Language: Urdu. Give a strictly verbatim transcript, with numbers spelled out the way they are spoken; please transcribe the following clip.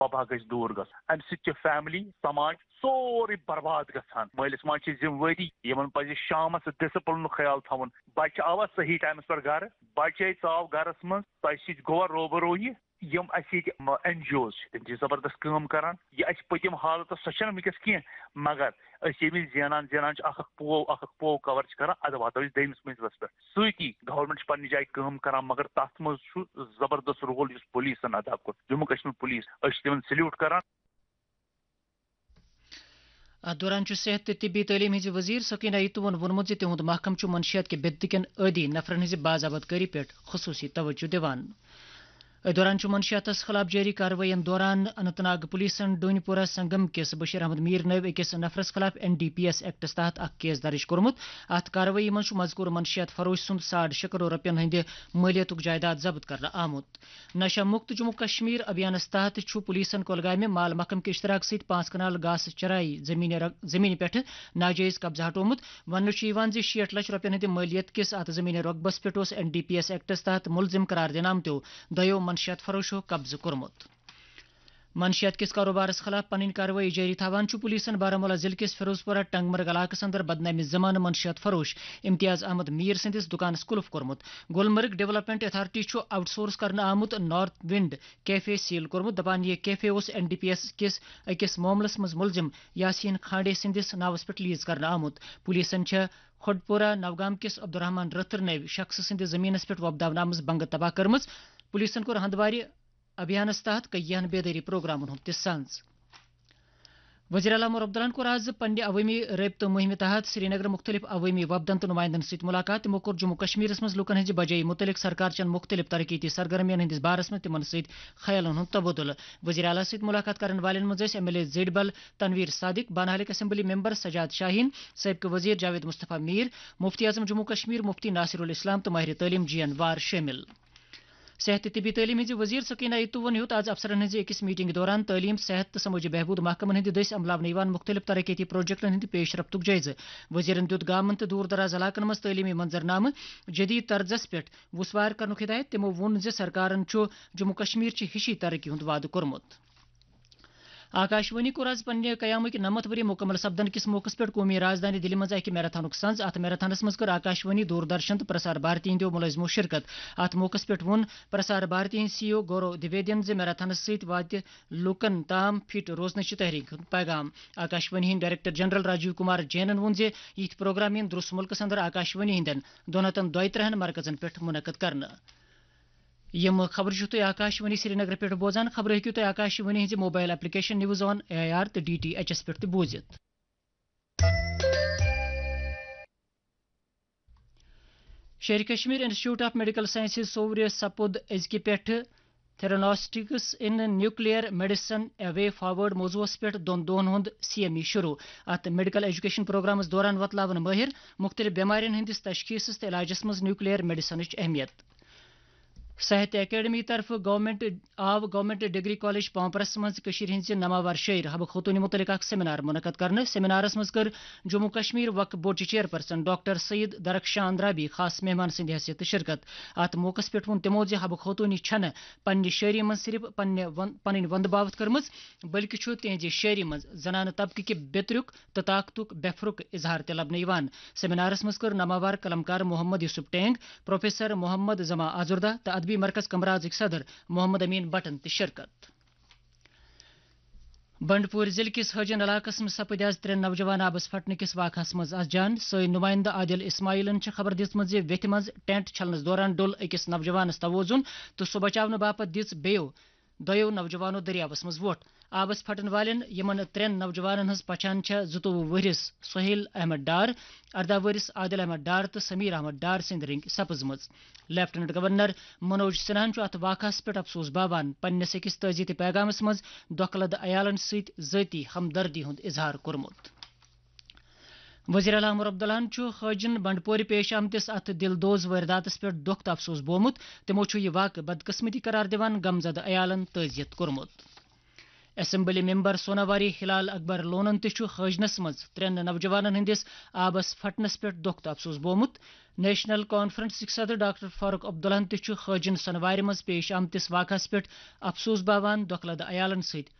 وبا گژھِ دوٗر گژھُن امہِ سۭتۍ چھِ فیملی سماج سورُے برباد گژھان مٲلِس ماجہِ چھِ ذمہٕ وٲری یِمن پزِ شامس ڈسپلنُک خیال تھاوُن بچہِ آوا صحیح ٹایمس پٮ۪ٹھ گرٕ بچے ژاو گرس منٛز تۄہہِ سۭتۍ گوٚوا روبرویی یم اَسہِ ییٚتہِ این جی اوز چھِ تِم چھِ زبردست کٲم کران یہِ اَسہِ پٔتِم حالت سۄ چھَنہٕ وٕنکٮ۪س کینٛہہ مگر أسۍ ییٚمہِ وِزِ زینان زینان چھِ اکھ اکھ پوو اکھ اکھ پوو کور چھِ کران اَدٕ واتو أسۍ دوٚیمِس منزلس پٮ۪ٹھ سۭتی گورمنٹ چھِ پننہِ جایہِ کٲم کران مگر تتھ منٛز چھُ زبردست رول یُس پُلیٖسن ادا کوٚر جموں کشمیر پُلیٖس أسۍ چھِ تِمن سلیوٗٹ کران. اتھ دوران صحت تو طبی تعلیم ہز وزیر سکینہ یتون وونمت زِ تہند محکمہ منشیات کے بدت کن عادی نفرن ہز باضابط کاری پہ خصوصی توجہ دیوان. اتھ دوران منشیاتس خلاف جاری کاروائین دوران اننت ناگ پولیسن ڈونی پورہ سنگم کس بشیر احمد میر نو اکس نفرس خلاف N D P S acts تحت اخ کیس درج کورمت. ات کاروٲیی مز مذکور منشیات فروش سند ساڑ شے کروڑ رۄپین ہند مالیتک جائیداد ضبط کرنے آمت. نشہ مکت جموں کشمیر ابھیانس تحت پولیسن کولگامہ مال محکمہ کے اشتراک ست پانچ کنال گاس چرائی زمین پہ ناجائز قبضہ ہٹومت. ون شیٹھ لچھ رۄپین ہند مالیت کس ات زمین رقبس پہ N D P S acts تحت ملزم قرار دینہ آمتو دو منشیات فروشو قبضہ کورمت. منشیات کس کاروبارس خلاف پنن کاروائی جاری تھوان پولیسن بارہمولہ ضلع کس فیروز پورہ ٹنگ مرگ علاقس اندر بدنامِ زمانہ منشیات فروش امتیاز احمد میر سندس دکانس قلف کورمت. Gulmarg development authority out source کرنے آمت نارتھ ونڈ کیفے سیل کورمت. دپان یہ کیفے اس این ڈی پی ایس کس اکس معاملس مز ملزم یاسین کھانڈے سندس ناوس پہ لیز کرنے آمت. پولیسن کھڈپورہ نوگام کس عبدالرحمان رتھر نو شخص سند زمینس پہ وۄپداونہ آمژ بنگہ تباہ کرمژ. پولیسن کور ہندوارِ ابھیانس تحت کئیہن بیداری پروگرامن ہند تہ سنز. وزیر اعلیٰ عمر عبداللہ کور آز پنہ عوامی رابطہ مہم تحت سری نگر مختلف عوامی وفدن تو نمائندن ست ملاقات. تمو کور جموں کشمیر مز لکن ہز بجائی متعلق سرکار چن مختلف ترقیتی سرگرمین ہندس بارس مز تمن ست خیالن ہند تبادلہ. وزیر اعلیٰ ست ملاقات کرن والن مز M L A Z bill Tanveer Sadiq بانہالک assembly ممبر سجاد شاہین سابقہ وزیر جاوید مصطفیٰ میر مفتی اعظم جموں کشمیر مفتی ناصر الاسلام تو ماہر تعلیم جی این وار شامل. صحت طبی تعلیم ہز وزیر سکینہ یتون ہیوت آج افسرن ہز اکس میٹنگ دوران تعلیم صحت تو سماجی بہبود محکمن ہند دس عملاونہ مختلف ترقیتی پروجیکٹن ہند پیش رفتک جائزہ. وزیرن دیت گامن تو دور دراز علاقن مز تعلیمی منظرنامہ جدید طرزس پہ وسوار کرنک ہدایت. تمو وون ز سرکارن جموں کشمیر چہ ہشی ترقی ہند وعدہ کورمت. آکاشوانی کور آز پنہ قیامک نمت وری مکمل سپدن کس موقع پہ قومی راجدانی دلہ مز اکہ میراتھنک سنز. ات میراتھنس مز کر آکاشوانی دور درشن تو پرسار بھارتی ہندو ملازمو شرکت. ات موقع پہ وون پرسار بھارتی ہند سی او گورو دویدین ز میراتھنس ست وات لوکن تام فٹ روزنچ تحریک پیغام. آکاشوانی ہند ڈائریکٹر جنرل راجیو کمار جینن وون ز یہ پروگرام ین درست ملکس اندر آکاشوانی ہندین دون ہتن دۄیہِ ترہن مرکزن پہ منعقد کرنا. یم خبر تھی آکاشوانی سری نگر پہ بوزان. خبر ہیکو تھی Akashvani his mobile application news on a I R تو ڈی ٹی ایچ ایس پہ بوزت. شیر Kashmir institute of medical sciences صور سپود ازکہ پہ تھیرانوسٹکس ان نیوکلیئر میڈیسن اے وے فارورڈ موضوعس پہ دون دہن ہند سی ایم ای شروع. ات میڈیکل ایجوکیشن پروگرامس دوران وتلاون ماہر مختلف بیمارین ہندس تشخیص تو علاجس مز نیوکلیئر میڈیسنچ اہمیت. صحت اکیڈمی طرف گورنمنٹ آو گورنمنٹ ڈگری کالج پامپرس مز ہز نماور شاعر حبہ خوتون متعلق اخ سیمینار منعقد کرنے. سیمینارس مز کر جموں کشمیر وقف بورڈ چیئر پرسن ڈاکٹر سعید درخشان رابی خاص مہمان سند حیثیت شرکت. ات موقع پہ وون تمو ز حبہ خوتونی چھن پنہ شاعری مز صرف پنن وند باوت کرمز بلکہ تہذ شاعری مز زنانہ طبقہ کہ بیترک تو طاقتک بفرک اظہار تہ لبنہ. سیمینارس مز کر ناماوار قلمکار محمد یوسف ٹینگ پروفیسر محمد زما آزردہ تو ادبی مرکز کمرازک صدر محمد امین بٹن تہ شرکت. بنڈپور ضلع کس حاجن علاقس میں سپد آز ترین نوجوان آبس پھٹنے کس واقعس مز آز جان. سین نمائندہ عادل اسماعیلن خبر دِژمٕژ زِ ویتھِ منٛز ٹینٹ چھلنس دوران ڈول أکِس نوجوانس توازن تو سہ بچاونہٕ باپت دِژ بیٚیو دۄیو نوجوانو دریاوس مز ووٹ. آبس پھٹن والن یمن ترین نوجوانن ہز پہچان زٕتووُہ ؤہرس سہیل احمد ڈار اردہ ؤہرس عادل احمد ڈار تو سمیر احمد ڈار سند رنگ سپزمژ. لیفٹنٹ گورنر منوج سنہاہن ات واقعس پہ افسوس باوان پننس أکس تعزیتی پیغامس مز دۄکھلد عیالن سۭتۍ ذٲتی ہمدردی ہند اظہار کورمت. وزیر اعلیٰ عمر عبداللہ حاجن بنڈپور پیش آمتس ات دلدوز وارداتس پہ دکھ تو افسوس بومت. تمو یہ واقع بدقسمتی قرار دِوان غمزدہ عیالن تعزیت کورمت. اسمبلی ممبر سوناواری ہلال اکبر لونن تہ حاجنس مز ترین نوجوانن ہندس آبس پھٹنس پہ دکھ افسوس بومت نیشنل کانفرنسک صدر ڈاکٹر فاروق عبداللہ تہ حاجن سنوار مز پیش آمتس واقعس پہ افسوس باوان دکھ لد عیالن ست